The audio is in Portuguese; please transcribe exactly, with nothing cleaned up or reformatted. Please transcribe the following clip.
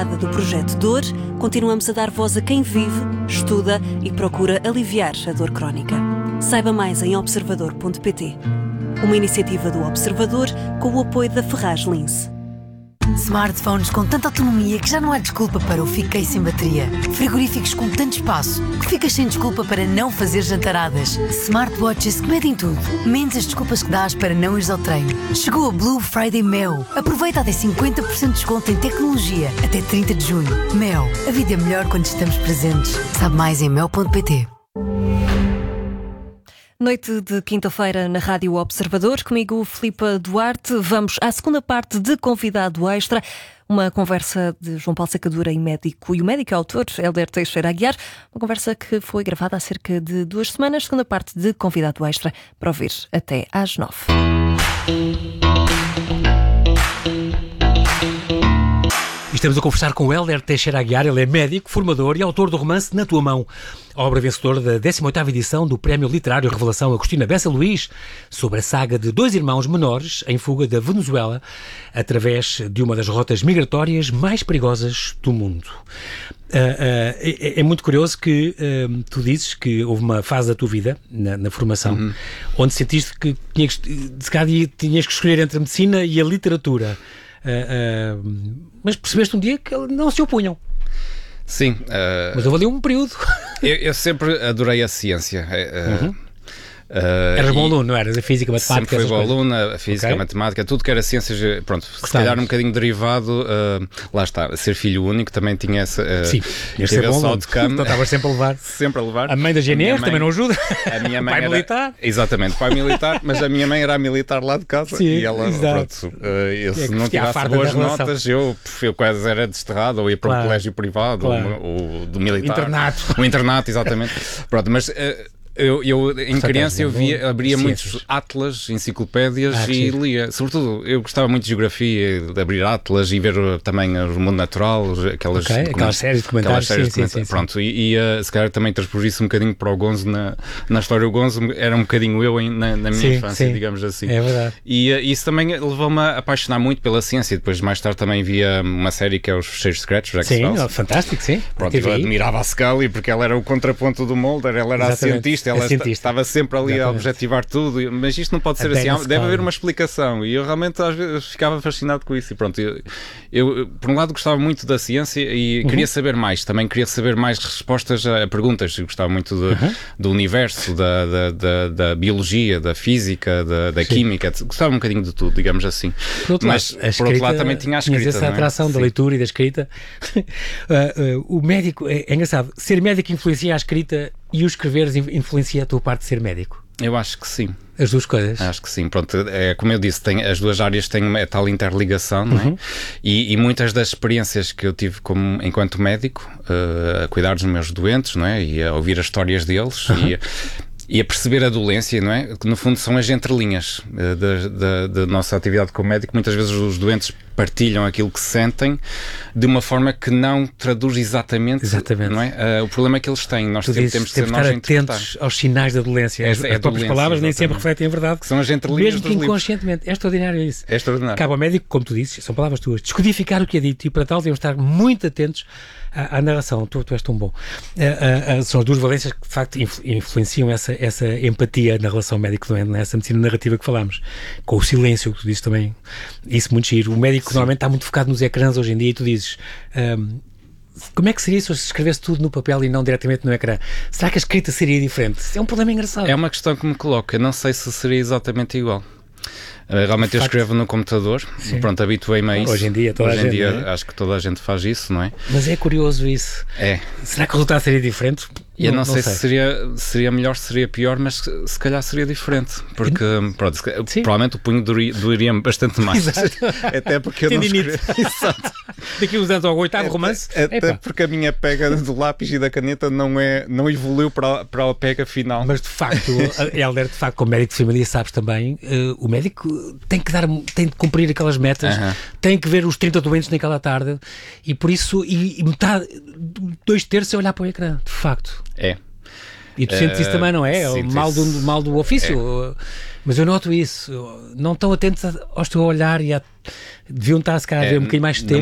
temporada do Projeto Dor, continuamos a dar voz a quem vive, estuda e procura aliviar a dor crónica. Saiba mais em observador ponto pt. Uma iniciativa do Observador com o apoio da Ferraz Lince. Smartphones com tanta autonomia que já não há desculpa para o fiquei sem bateria. Frigoríficos com tanto espaço que ficas sem desculpa para não fazer jantaradas. Smartwatches que medem tudo, menos as desculpas que dás para não ires ao treino. Chegou a Blue Friday Mel. Aproveita até cinquenta por cento de desconto em tecnologia até trinta de junho. Mel, a vida é melhor quando estamos presentes. Sabe mais em mel ponto pt. Noite de quinta-feira na Rádio Observador, comigo Filipa Duarte. Vamos à segunda parte de Convidado Extra, uma conversa de João Paulo Sacadura e médico, e o médico autor Hélder Teixeira Aguiar, uma conversa que foi gravada há cerca de duas semanas, segunda parte de Convidado Extra, para ouvir até às nove. Estamos a conversar com o Hélder Teixeira Aguiar. Ele é médico, formador e autor do romance Na Tua Mão, a obra vencedora da décima oitava edição do Prémio Literário Revelação Agostina Bessa Luís, sobre a saga de dois irmãos menores em fuga da Venezuela através de uma das rotas migratórias mais perigosas do mundo. Uh, uh, é, é muito curioso que uh, tu dizes que houve uma fase da tua vida, na, na formação, uhum. onde sentiste que tinhas, de cada dia tinhas que escolher entre a medicina e a literatura. Uh, uh, mas percebeste um dia que não se opunham. Sim. Uh, mas houve ali um período. eu, eu sempre adorei a ciência. Uh, uhum. Uh, Eras bom aluno, não eras? A física, a matemática? Sempre fui bom aluno, a física, okay. a matemática, tudo que era ciências, pronto, Gostávamos. se calhar um bocadinho derivado, uh, lá está, ser filho único também tinha essa... Uh, Sim, este é bom de cama. Então estavas sempre a levar. Sempre a levar. A mãe da G N R também não ajuda. A minha mãe pai era, militar. Exatamente, pai militar, mas a minha mãe era a militar lá de casa. Sim, e ela, exato. pronto, uh, eu, se é não tivesse boas notas, eu, eu quase era desterrado, ou ia para claro. um colégio privado, claro. ou, ou do militar. O internato. O internato, exatamente. Pronto, mas... Uh, Eu, eu em criança eu via, abria muitos atlas, enciclopédias ah, e lia. Sobretudo, eu gostava muito de geografia, de abrir atlas e ver também o mundo natural, aquelas, okay, aquelas séries de comentários. Séries sim, de comentários. Sim, sim, Pronto, sim. e, e uh, se calhar também transpus isso um bocadinho para o Gonzo na, na história. O Gonzo era um bocadinho eu em, na, na minha sim, infância, sim. digamos assim. É verdade. E uh, isso também levou-me a apaixonar muito pela ciência. Depois, mais tarde, também via uma série que é Os Fecheiros Secretos, Jack Sim, oh, fantástico, sim. Pronto, eu admirava a Scully porque ela era o contraponto do Mulder, ela era Exatamente. a cientista, ela a cientista. estava sempre ali Exatamente. a objetivar tudo, mas isto não pode ser a assim, deve Scully. haver uma explicação, e eu realmente às vezes ficava fascinado com isso, e pronto, eu, eu por um lado gostava muito da ciência e uhum. queria saber mais, também queria saber mais respostas a perguntas, eu gostava muito de, uhum. do universo, da, da, da, da biologia, da física, da, da química, gostava um bocadinho de tudo, digamos assim, por outro mas lado, por escrita, outro lado também tinha a escrita, essa atração é? da Sim. leitura e da escrita. uh, uh, o médico, é, é engraçado, ser médico influencia a escrita e o escreveres influencia a tua parte de ser médico? Eu acho que sim. As duas coisas? Acho que sim. Pronto, é, como eu disse, tem, as duas áreas têm uma tal interligação, não é? Uhum. E, e muitas das experiências que eu tive como, enquanto médico, uh, a cuidar dos meus doentes, não é? E a ouvir as histórias deles uhum. e, e a perceber a dolência, não é? Que no fundo são as entrelinhas uh, da, da, da nossa atividade como médico. Muitas vezes os doentes partilham aquilo que sentem de uma forma que não traduz exatamente, exatamente. Não é? Uh, o problema é que eles têm. Nós temos, temos de ser nós a interpretar. Atentos aos sinais da dolência. As, é as próprias palavras exatamente. nem sempre refletem a verdade. Que são as entrelinhas mesmo que inconscientemente. É extraordinário isso. É extraordinário. Cabe ao médico, como tu dizes, são palavras tuas, descodificar o que é dito, e para tal devemos estar muito atentos à, à narração. Tu, tu és tão bom. Uh, uh, uh, são as duas valências que de facto influ, influenciam essa, essa empatia na relação médico-doente, nessa medicina narrativa que falámos. Com o silêncio, que tu dizes também. Isso muito giro. O médico Sim. normalmente está muito focado nos ecrãs hoje em dia, e tu dizes... Um, como é que seria se eu escrevesse tudo no papel e não diretamente no ecrã? Será que a escrita seria diferente? É um problema engraçado. É uma questão que me coloca. Eu não sei se seria exatamente igual. Realmente eu escrevo no computador, Sim. pronto, habituei-me a isso. Hoje em dia, toda Hoje a em gente, dia é? acho que toda a gente faz isso, não é? Mas é curioso isso. É. Será que o resultado seria diferente? Eu não, não sei, sei se seria, seria melhor, se seria pior, mas se, se calhar seria diferente, porque pronto, se, provavelmente o punho doeria-me bastante mais. Exato. Até porque eu não escrevo. Exato. Daqui uns anos ao oitavo até, romance. Até Epa. porque a minha pega do lápis e da caneta não, é, não evoluiu para, para a pega final. Mas de facto, Hélder, de facto, como médico de família, sabes também, uh, o médico tem que dar, tem de cumprir aquelas metas, uh-huh. tem que ver os trinta doentes naquela tarde, e por isso, e, e metade, dois terços é olhar para o ecrã, de facto. É. E tu uh, sentes isso também, não é? O mal do, mal do ofício. É. Mas eu noto isso. Não estão atentos ao teu olhar e a... deviam estar, se calhar, a ver é, um bocadinho mais tempo.